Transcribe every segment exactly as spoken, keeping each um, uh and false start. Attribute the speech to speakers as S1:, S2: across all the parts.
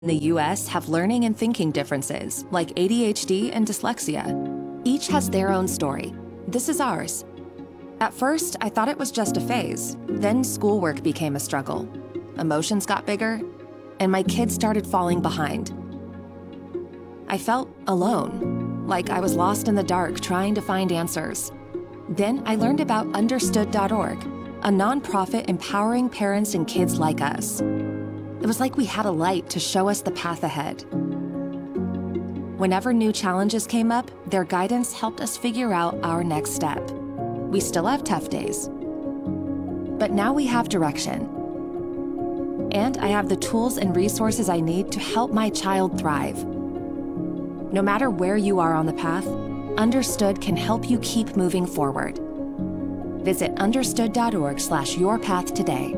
S1: in the U S have learning and thinking differences like A D H D and dyslexia. Each has their own story. This is ours. At first, I thought it was just a phase. Then schoolwork became a struggle. Emotions got bigger, and my kids started falling behind. I felt alone, like I was lost in the dark trying to find answers. Then I learned about Understood dot org, a nonprofit empowering parents and kids like us. It was like we had a light to show us the path ahead. Whenever new challenges came up, their guidance helped us figure out our next step. We still have tough days, but now we have direction. And I have the tools and resources I need to help my child thrive. No matter where you are on the path, Understood can help you keep moving forward. Visit understood dot org slash your path today.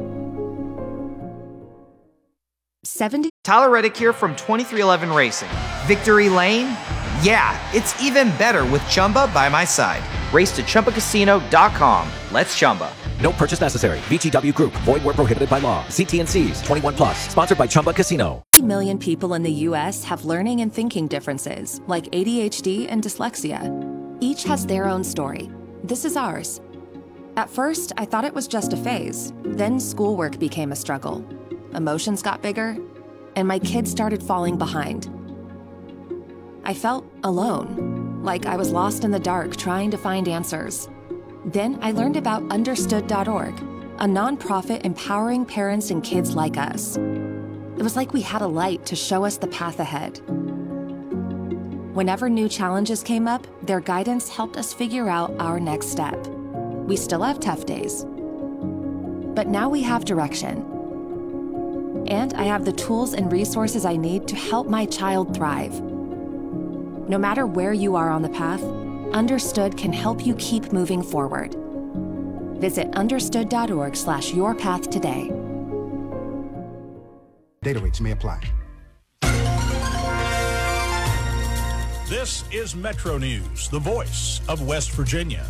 S1: seventy
S2: Tyler Reddick here from twenty-three eleven Racing. Victory Lane? Yeah, it's even better with Chumba by my side. Race to Chumba Casino dot com. Let's Chumba.
S3: No purchase necessary. V G W Group. Void where prohibited by law. See T and C's. twenty-one plus. Sponsored by Chumba Casino.
S1: fifty million people in the U S have learning and thinking differences like A D H D and dyslexia. Each has their own story. This is ours. At first, I thought it was just a phase. Then schoolwork became a struggle. Emotions got bigger, and my kids started falling behind. I felt alone, like I was lost in the dark trying to find answers. Then I learned about Understood dot org, a nonprofit empowering parents and kids like us. It was like we had a light to show us the path ahead. Whenever new challenges came up, their guidance helped us figure out our next step. We still have tough days, but now we have direction. And I have the tools and resources I need to help my child thrive. No matter where you are on the path, Understood can help you keep moving forward. Visit understood dot org slash your path today.
S4: Data rates may apply.
S5: This is Metro News, the voice of West Virginia.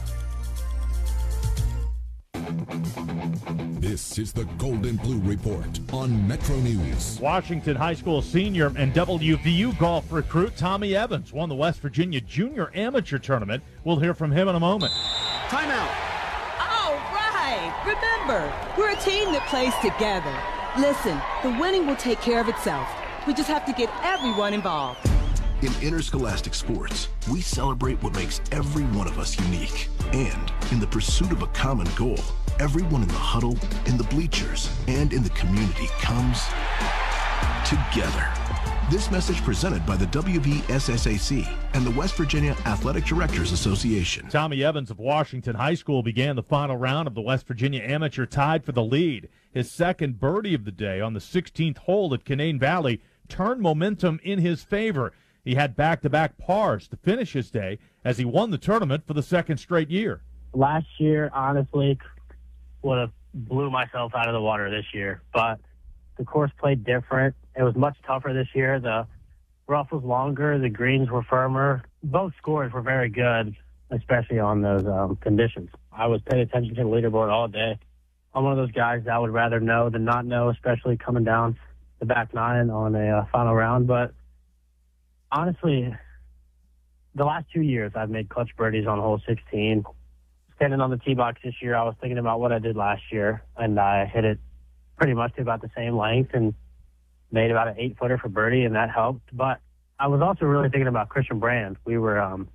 S6: This is the Golden Blue Report on Metro News.
S7: Washington High School senior and W V U golf recruit Tommy Evans won the West Virginia Junior Amateur Tournament. We'll hear from him in a moment.
S8: Timeout. All right. Remember, we're a team that plays together. Listen, the winning will take care of itself. We just have to get everyone involved.
S9: In interscholastic sports, we celebrate what makes every one of us unique. And in the pursuit of a common goal, everyone in the huddle, in the bleachers, and in the community comes together. This message presented by the W V S S A C and the West Virginia Athletic Directors Association.
S7: Tommy Evans of Washington High School began the final round of the West Virginia Amateur tied for the lead. His second birdie of the day on the sixteenth hole at Canaan Valley turned momentum in his favor. He had back-to-back pars to finish his day as he won the tournament for the second straight year.
S10: Last year, honestly, would have blew myself out of the water this year, but the course played different. It was much tougher this year. The rough was longer. The greens were firmer. Both scores were very good, especially on those um, conditions. I was paying attention to the leaderboard all day. I'm one of those guys that would rather know than not know, especially coming down the back nine on a uh, final round. But honestly, the last two years I've made clutch birdies on hole sixteen. Standing on the tee box this year, I was thinking about what I did last year, and I hit it pretty much to about the same length and made about an eight-footer for birdie, and that helped. But I was also really thinking about Christian Brand. We were um,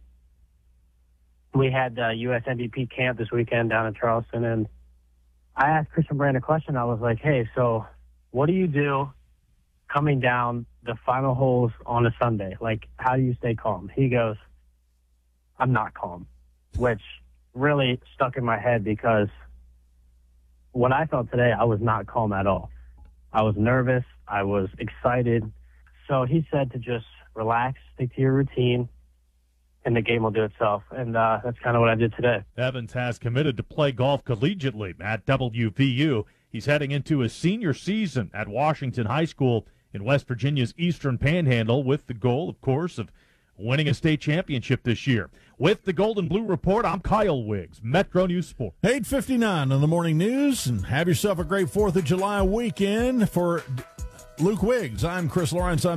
S10: we had the U S M V P camp this weekend down in Charleston, and I asked Christian Brand a question. I was like, hey, so what do you do coming down the final holes on a Sunday? Like, how do you stay calm? He goes, I'm not calm, which really stuck in my head because what I felt today, I was not calm at all. I was nervous. I was excited. So he said to just relax, stick to your routine, and the game will do itself. And uh, that's kind of what I did today.
S7: Evans has committed to play golf collegiately at W V U. He's heading into his senior season at Washington High School in West Virginia's Eastern Panhandle with the goal, of course, of winning a state championship this year. With the Golden Blue Report, I'm Kyle Wiggs, Metro News Sports.
S11: eight fifty-nine on the morning news, and have yourself a great fourth of July weekend. For
S5: Luke Wiggs, I'm Chris Lawrence. I'm